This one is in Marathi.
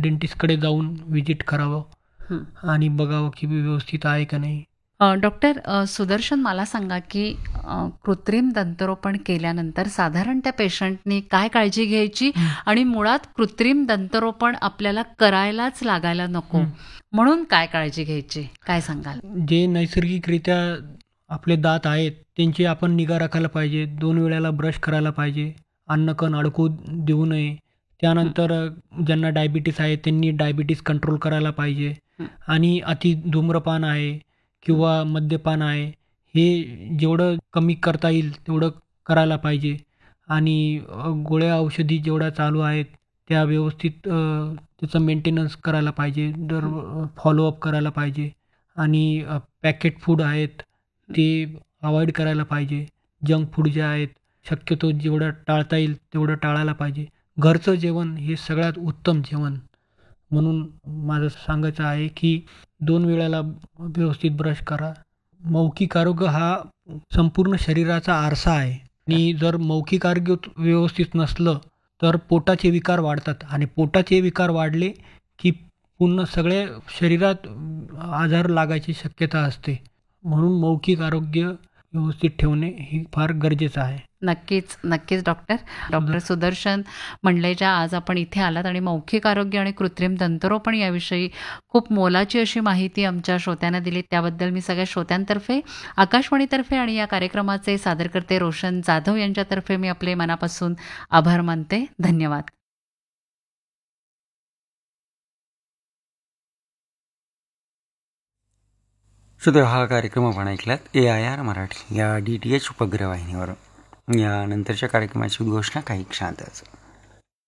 डेंटिस्टकडे जाऊन व्हिजिट करावं हं. आणि बघावं की व्यवस्थित आहे का नाही. डॉक्टर सुदर्शन, मला सांगा की कृत्रिम दंतरोपण केल्यानंतर साधारण त्या पेशंटनी काय काळजी घ्यायची आणि मुळात कृत्रिम दंतरोपण आपल्याला करायलाच लागायला नको म्हणून काय काळजी घ्यायची, काय सांगाल? जे नैसर्गिकरित्या आपले दात आहेत त्यांची आपण निगा राखायला पाहिजे. 2 वेळेला ब्रश करायला पाहिजे. अन्नकण अडकू देऊ नये. त्यानंतर ज्यांना डायबिटीस आहे त्यांनी डायबिटीस कंट्रोल करायला पाहिजे. हं. आणि अति धूम्रपान आहे किंवा मद्यपान आहे, हे जेवढं कमी करता येईल तेवढं करायला पाहिजे. आणि गोळ्या औषधी जेवढ्या चालू आहेत त्या व्यवस्थित त्याचं मेंटेनन्स करायला पाहिजे. फॉलोअप करायला पाहिजे. आणि पॅकेट फूड आहेत ते अवॉइड करायला पाहिजे. जंक फूड जे आहेत शक्यतो जेवढं टाळता येईल तेवढं टाळायला पाहिजे. घरचं जेवण हे सगळ्यात उत्तम जेवण. म्हणून माझं सांगायचं आहे की 2 वेळेला व्यवस्थित ब्रश करा. मौखिक आरोग्य हा संपूर्ण शरीराचा आरसा आहे आणि जर मौखिक आरोग्य व्यवस्थित नसलं तर पोटाचे विकार वाढतात आणि पोटाचे विकार वाढले की पूर्ण सगळे शरीरात आजार लागायची शक्यता असते. म्हणून मौखिक आरोग्य व्यवस्थित ठेवणे हे फार गरजेचं आहे. नक्कीच, नक्कीच डॉक्टर सुदर्शन मंडलेजा, आज आपण इथे आलात आणि मौखिक आरोग्य आणि कृत्रिम दंतरोपण याविषयी खूप मोलाची अशी माहिती आमच्या श्रोत्यांना दिली. त्याबद्दल मी सगळ्या श्रोत्यांतर्फे, आकाशवाणीतर्फे आणि या कार्यक्रमाचे सादरकर्ते रोशन जाधव यांच्यातर्फे मी आपले मनापासून आभार मानते. धन्यवाद. श्रोते, हा कार्यक्रम आपण ऐकलात AIR मराठी या DTH उपग्रह वाहिनीवर. यानंतरच्या कार्यक्रमाची उद्घोषणा काही क्षणातच.